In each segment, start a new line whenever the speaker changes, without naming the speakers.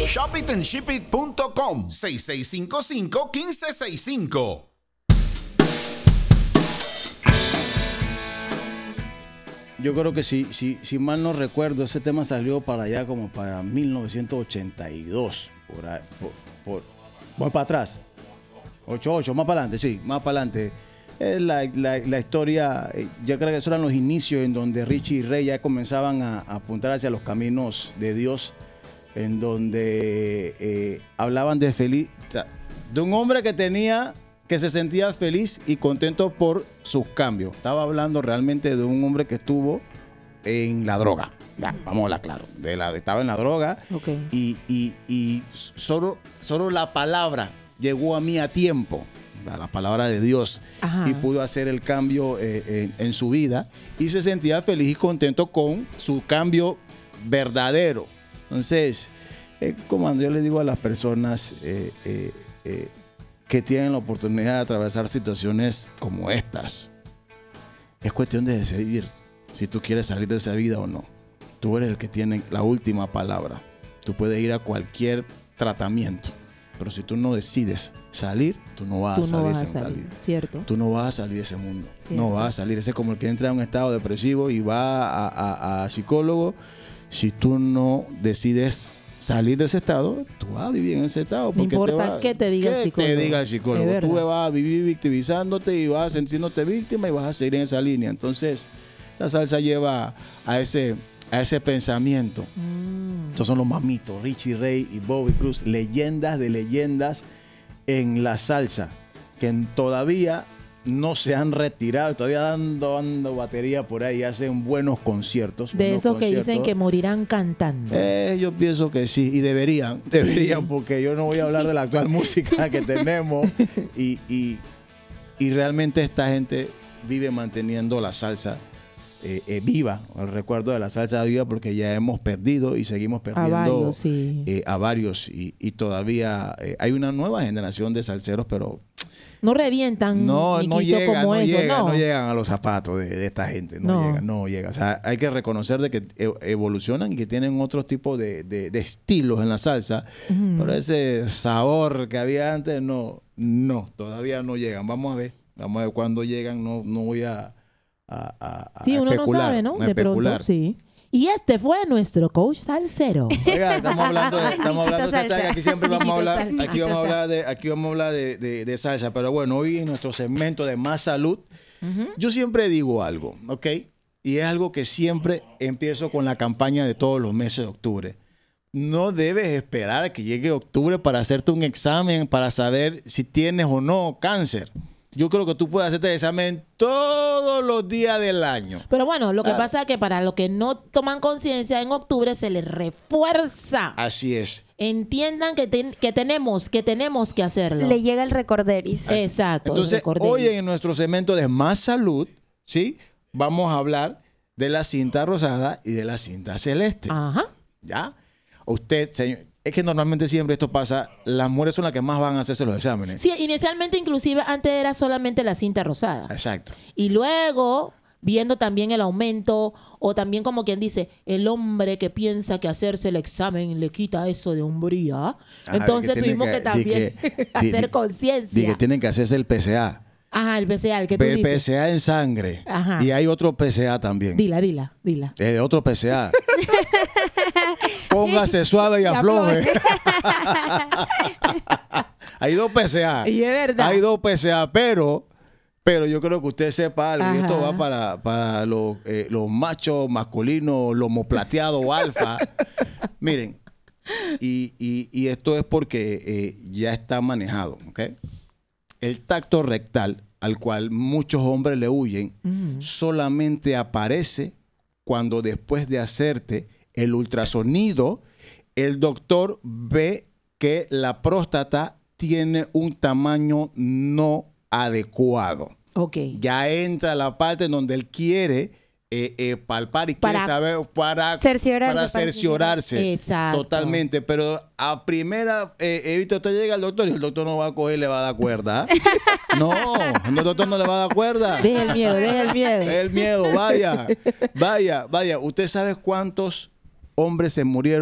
ShopItAndShipIt.com 6655-1565.
Yo creo que si mal no recuerdo, ese tema salió para allá como para 1982. Voy para atrás. 88, más para adelante, sí, más para adelante. La historia, yo creo que esos eran los inicios en donde Richie y Ray ya comenzaban a apuntar hacia los caminos de Dios, en donde hablaban de feliz, o sea, de un hombre que se sentía feliz y contento por sus cambios. Estaba hablando realmente de un hombre que estuvo en la droga. Ya, vamos a hablar claro. Estaba en la droga.
Okay.
Y solo la palabra llegó a mí a tiempo. La palabra de Dios. Ajá. Y pudo hacer el cambio en su vida. Y se sentía feliz y contento con su cambio verdadero. Entonces, como yo le digo a las personas que tienen la oportunidad de atravesar situaciones como estas, es cuestión de decidir si tú quieres salir de esa vida o no. Tú eres el que tiene la última palabra. Tú puedes ir a cualquier tratamiento, pero si tú no decides salir, tú no vas a salir.
¿Cierto?
Tú no vas a salir de ese mundo.
¿Cierto?
No vas a salir. Ese es como el que entra en un estado depresivo y va a psicólogo. Si tú no decides salir de ese estado, tú vas a vivir en ese estado.
No importa qué te diga el psicólogo.
Te diga el psicólogo. Tú vas a vivir victimizándote y vas a sentirte víctima y vas a seguir en esa línea. Entonces, la salsa lleva a ese pensamiento. Estos son los mamitos, Richie Ray y Bobby Cruz, leyendas de leyendas en la salsa, que todavía no se han retirado, todavía dando batería por ahí, hacen buenos conciertos.
De esos que dicen que morirán cantando.
Yo pienso que sí, y deberían, porque yo no voy a hablar de la actual música que tenemos y realmente esta gente vive manteniendo la salsa viva, el recuerdo de la salsa viva, porque ya hemos perdido y seguimos perdiendo a varios y todavía hay una nueva generación de salseros, pero
no revientan
no llegan a los zapatos de esta gente, no llegan. O sea, hay que reconocer de que evolucionan y que tienen otro tipo de estilos en la salsa, pero ese sabor que había antes todavía no llegan. Vamos a ver cuándo llegan. No voy a
sí, uno no sabe, ¿no? De pronto, sí. Y este fue nuestro coach salsero.
Oiga, estamos hablando de salsa. Aquí siempre vamos a hablar, aquí vamos a hablar de salsa. Pero bueno, hoy en nuestro segmento de Más Salud, yo siempre digo algo, ¿ok? Y es algo que siempre empiezo con la campaña de todos los meses de octubre. No debes esperar a que llegue octubre para hacerte un examen para saber si tienes o no cáncer. Yo creo que tú puedes hacerte el examen todos los días del año.
Pero bueno, lo que pasa es que para los que no toman conciencia, en octubre se les refuerza.
Así es.
Entiendan que tenemos que hacerlo.
Le llega el recorderis.
Exacto.
Entonces, hoy en nuestro segmento de Más Salud, ¿sí? Vamos a hablar de la cinta rosada y de la cinta celeste.
Ajá.
¿Ya? Usted, señor... Es que normalmente siempre esto pasa, las mujeres son las que más van a hacerse los exámenes.
Sí, inicialmente inclusive antes era solamente la cinta rosada.
Exacto.
Y luego, viendo también el aumento, o también como quien dice, el hombre que piensa que hacerse el examen le quita eso de hombría. Entonces tuvimos que también hacer conciencia.
Y que tienen que hacerse el PCA.
Ajá, el PCA, el que tú dices.
El PCA en sangre.
Ajá.
Y hay otro PCA también.
Dila.
El otro PCA. Póngase suave y afloje. Hay dos PCA.
Y es verdad.
Hay dos PCA, pero yo creo que usted sepa algo. Y esto va para los machos masculinos, lomo plateado o alfa. Miren, y esto es porque ya está manejado, ¿ok? El tacto rectal, al cual muchos hombres le huyen, solamente aparece cuando después de hacerte el ultrasonido, el doctor ve que la próstata tiene un tamaño no adecuado.
Okay.
Ya entra la parte en donde él quiere palpar y quiere saber para cerciorarse.
Exacto.
Totalmente. Pero a primera vista usted llega al doctor y el doctor no va a coger y le va a dar cuerda. No, el doctor no le va a dar cuerda.
Deja el miedo.
El miedo, vaya. Usted sabe cuántos hombres se murieron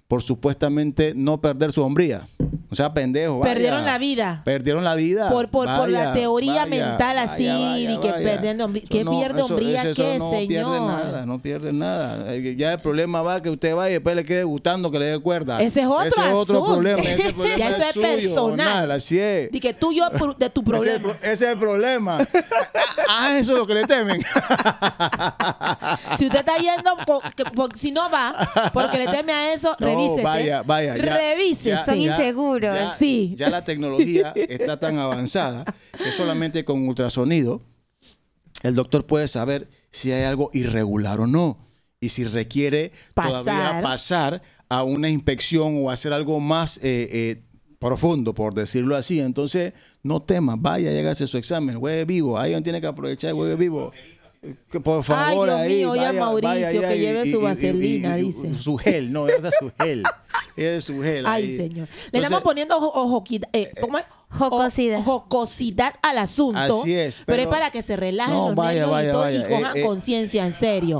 por supuestamente no perder su hombría. O sea, pendejo.
Perdieron la vida.
Perdieron la vida.
Por la teoría mental así, de que pierden hombría. ¿Qué pierde hombría? ¿Qué,
no
señor?
No pierde nada. Ya el problema va que usted va y después le quede gustando que le dé cuerda.
Ese es otro
problema. Ese problema
ya eso es
suyo,
personal.
Así es.
De que tú y yo de tu problema.
Ese es el problema. Eso es lo que le temen.
Si usted está yendo, si no va, porque le teme a eso, revísese.
Vaya.
Revísese.
Son inseguros.
Ya la tecnología está tan avanzada que solamente con ultrasonido el doctor puede saber si hay algo irregular o no. Y si requiere todavía pasar a una inspección o hacer algo más profundo, por decirlo así. Entonces, no tema, vaya, hágase su examen, hueve vivo. Ahí tiene que aprovechar el hueve vivo. Que por favor,
Dios mío, oye a Mauricio que lleve su vaselina, dice.
Su gel, no, es su gel. Es su gel.
Ay,
ahí.
señor. Le estamos poniendo jocosidad al asunto.
Así es.
Pero es para que se relajen los nervios y cojan conciencia, en serio.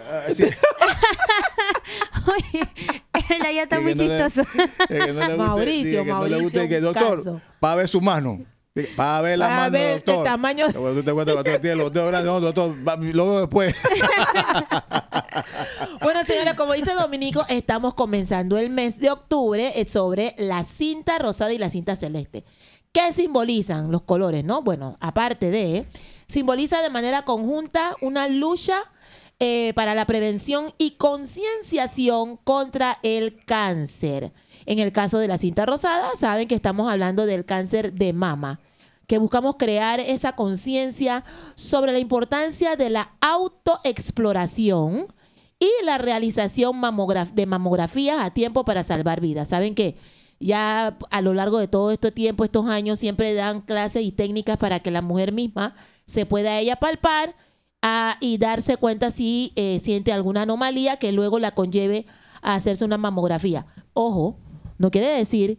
Oye, él ya está muy chistoso.
Mauricio,
doctor, para ver su mano. Para ver la mano, doctor.
El tamaño.
Tú te cuentas que tiene los dedos grandes. No, doctor, lo veo después.
Bueno, señores, como dice Dominico, estamos comenzando el mes de octubre sobre la cinta rosada y la cinta celeste. ¿Qué simbolizan los colores, no? Bueno, aparte de, simboliza de manera conjunta una lucha para la prevención y concienciación contra el cáncer. En el caso de la cinta rosada, saben que estamos hablando del cáncer de mama, que buscamos crear esa conciencia sobre la importancia de la autoexploración y la realización de mamografías a tiempo para salvar vidas. Saben que ya a lo largo de todo este tiempo, estos años, siempre dan clases y técnicas para que la mujer misma se pueda ella palpar y darse cuenta si siente alguna anomalía que luego la conlleve a hacerse una mamografía. Ojo, no quiere decir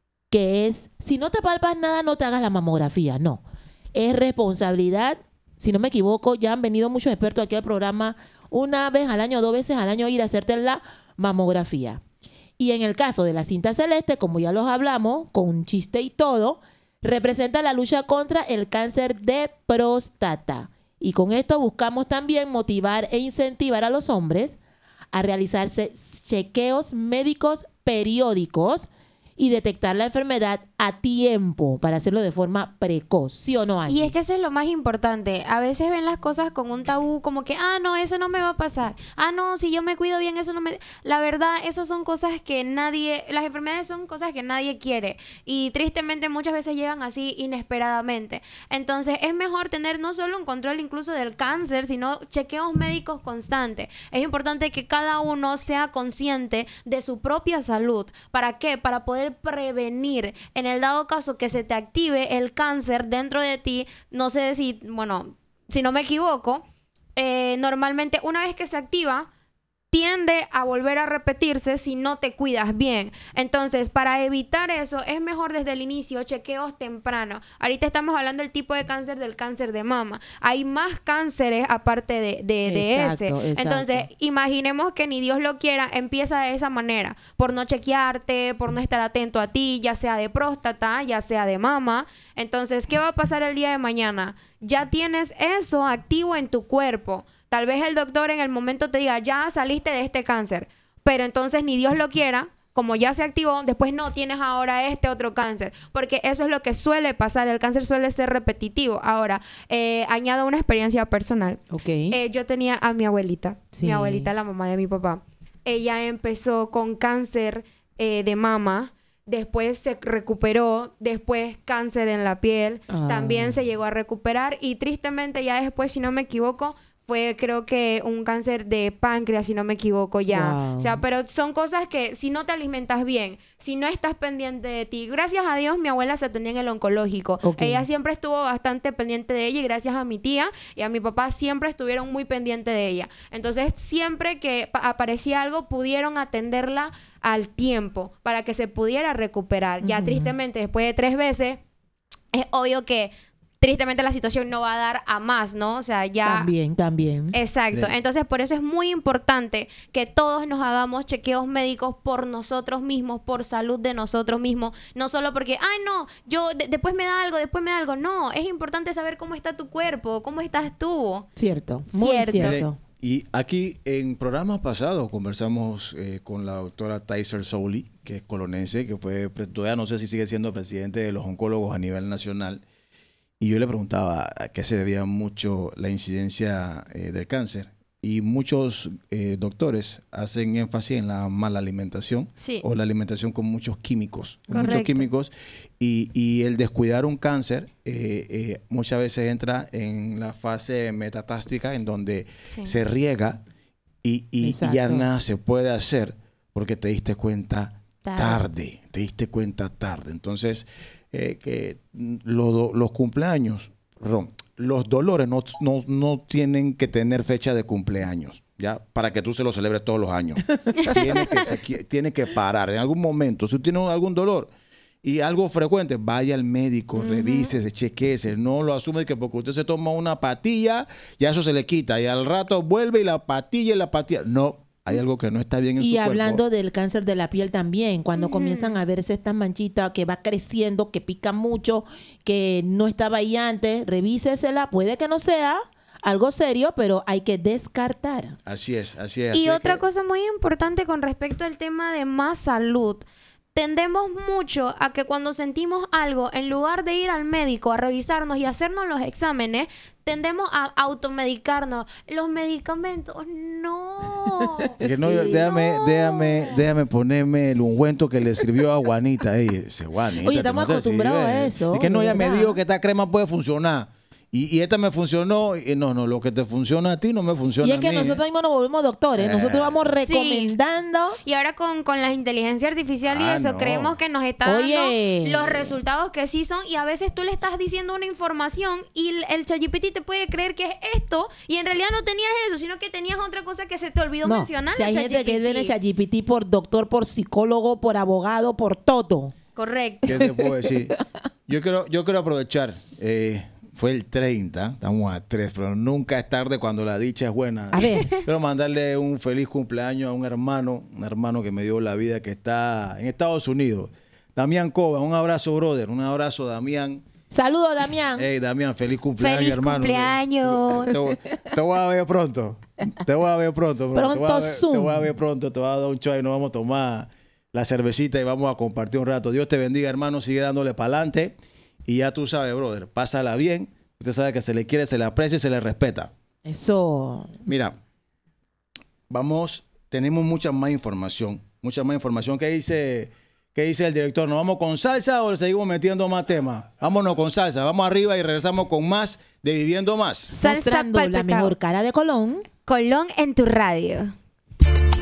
que si no te palpas nada, no te hagas la mamografía. No, es responsabilidad. Si no me equivoco, ya han venido muchos expertos aquí al programa una vez al año, 2 veces al año ir a hacerte la mamografía. Y en el caso de la cinta celeste, como ya los hablamos, con un chiste y todo, representa la lucha contra el cáncer de próstata. Y con esto buscamos también motivar e incentivar a los hombres a realizarse chequeos médicos periódicos y detectar la enfermedad a tiempo para hacerlo de forma precoz, ¿sí o no, Angie?
Y es que eso es lo más importante. A veces ven las cosas con un tabú, como que, no, eso no me va a pasar. No, si yo me cuido bien, eso no me... La verdad, esas son cosas que las enfermedades son cosas que nadie quiere. Y tristemente muchas veces llegan así inesperadamente. Entonces, es mejor tener no solo un control incluso del cáncer, sino chequeos médicos constantes. Es importante que cada uno sea consciente de su propia salud. ¿Para qué? Para poder prevenir en el dado caso que se te active el cáncer dentro de ti. No sé si no me equivoco, normalmente una vez que se activa tiende a volver a repetirse si no te cuidas bien. Entonces, para evitar eso, es mejor desde el inicio chequeos tempranos. Ahorita estamos hablando del tipo de cáncer del cáncer de mama. Hay más cánceres aparte de ese. Exacto. Entonces, imaginemos que ni Dios lo quiera, empieza de esa manera. Por no chequearte, por no estar atento a ti, ya sea de próstata, ya sea de mama. Entonces, ¿qué va a pasar el día de mañana? Ya tienes eso activo en tu cuerpo. Tal vez el doctor en el momento te diga, ya saliste de este cáncer, pero entonces ni Dios lo quiera, como ya se activó, después no tienes ahora este otro cáncer, porque eso es lo que suele pasar, el cáncer suele ser repetitivo. Ahora, añado una experiencia personal.
Okay.
Yo tenía a mi abuelita,
sí.
Mi abuelita, la mamá de mi papá. Ella empezó con cáncer de mama, después se recuperó, después cáncer en la piel, también se llegó a recuperar y tristemente ya después, si no me equivoco, fue creo que un cáncer de páncreas, si no me equivoco ya.
Wow.
O sea, pero son cosas que si no te alimentas bien, si no estás pendiente de ti. Gracias a Dios mi abuela se atendía en el oncológico.
Okay.
Ella siempre estuvo bastante pendiente de ella y gracias a mi tía y a mi papá siempre estuvieron muy pendientes de ella. Entonces siempre que aparecía algo pudieron atenderla al tiempo para que se pudiera recuperar. Ya tristemente después de 3 veces es obvio que tristemente la situación no va a dar a más, ¿no? O sea, ya...
También.
Exacto.
Bien.
Entonces, por eso es muy importante que todos nos hagamos chequeos médicos por nosotros mismos, por salud de nosotros mismos. No solo porque, ay, no, yo después me da algo. No, es importante saber cómo está tu cuerpo, cómo estás tú.
Cierto, muy
Cierto.
cierto.
Y aquí en programas pasados conversamos con la doctora Tyser Sowley, que es colonense, que fue, todavía no sé si sigue siendo presidente de los oncólogos a nivel nacional. Y yo le preguntaba a qué se debía mucho la incidencia del cáncer. Y muchos doctores hacen énfasis en la mala alimentación,
Sí.
o la alimentación con muchos químicos.
Correcto.
Y el descuidar un cáncer muchas veces entra en la fase metatástica, en donde
Sí.
se riega y
Exacto.
ya nada se puede hacer porque te diste cuenta
Tarde.
tarde. Te diste cuenta tarde. Entonces, que los cumpleaños, perdón, los dolores no tienen que tener fecha de cumpleaños, ¿ya? Para que tú se lo celebres todos los años. Tiene que parar. En algún momento, si tú tienes algún dolor y algo frecuente, vaya al médico, revísese, chequeese. No lo asume que porque usted se toma una patilla, ya eso se le quita. Y al rato vuelve y la patilla. No. Hay algo que no está bien en su
Y
cuerpo.
hablando del cáncer de la piel también, cuando comienzan a verse estas manchitas que va creciendo, que pica mucho, que no estaba ahí antes, revísesela. Puede que no sea algo serio, pero hay que descartar.
Así es. Así
Y
es
otra
que-
cosa muy importante con respecto al tema de más salud. Tendemos mucho a que cuando sentimos algo, en lugar de ir al médico a revisarnos y hacernos los exámenes, tendemos a automedicarnos. Los medicamentos, no.
Que no,
Sí.
déjame ponerme el ungüento que le sirvió a Juanita. Juanita,
Oye, estamos
no te
acostumbrados
sirve.
a eso,
Es que no,
de
ella me
verdad.
dijo que esta crema puede funcionar. Y esta me funcionó. Y no, lo que te funciona a ti no me funciona
Y
a
es que
mí.
nosotros mismos nos volvemos doctores. Nosotros vamos recomendando.
Y ahora con la inteligencia artificial y
Ah,
eso,
no.
creemos que nos está
Oye.
dando los resultados que sí son. Y a veces tú le estás diciendo una información y el ChatGPT te puede creer que es esto. Y en realidad no tenías eso, sino que tenías otra cosa que se te olvidó
No,
mencionar.
si hay gente que tiene ChatGPT por doctor, por psicólogo, por abogado, por todo.
Correcto.
¿Qué te puedo decir? Yo quiero aprovechar. Fue el 30, estamos a 3, pero nunca es tarde cuando la dicha es buena.
A ver.
Quiero mandarle un feliz cumpleaños a un hermano que me dio la vida, que está en Estados Unidos. Damián Cova, un abrazo, brother. Un abrazo, Damián.
Saludos, Damián.
Hey, Damián, feliz cumpleaños,
¡Feliz
hermano.
cumpleaños!
Te voy a ver pronto. Te voy a ver pronto. Bro.
Pronto Zoom.
Te voy a ver pronto. Te voy a dar un chai y nos vamos a tomar la cervecita y vamos a compartir un rato. Dios te bendiga, hermano. Sigue dándole para adelante. Y ya tú sabes, brother, pásala bien. Usted sabe que se le quiere, se le aprecia y se le respeta.
Eso.
Mira, tenemos mucha más información. ¿Qué dice el director? ¿Nos vamos con salsa o le seguimos metiendo más temas? Vámonos con salsa. Vamos arriba y regresamos con más de Viviendo Más.
Salsa
Mostrando
pa'l
la
pecado.
mejor cara de Colón.
Colón en tu radio.